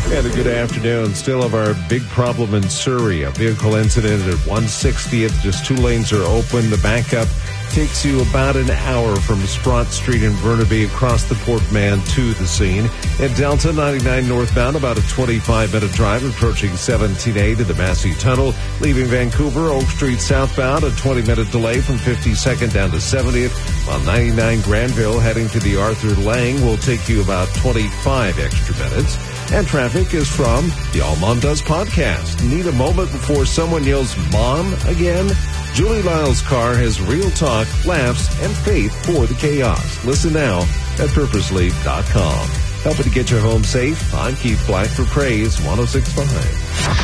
And a good afternoon. Still have our big problem in Surrey. A vehicle incident at 160th. Just two lanes are open. The backup takes you about an hour from Sprott Street in Burnaby across the Portman to the scene. At Delta 99 northbound, about a 25-minute drive approaching 17A to the Massey Tunnel. Leaving Vancouver, Oak Street southbound, a 20-minute delay from 52nd down to 70th. While 99 Granville heading to the Arthur Lang will take you about 25 extra minutes. And traffic is from the All Mom Does podcast. Need a moment before someone yells Mom again? Julie Lyle's car has real talk, laughs, and faith for the chaos. Listen now at purposeleaf.com. Helping to get your home safe, I'm Keith Black for Praise 106.5.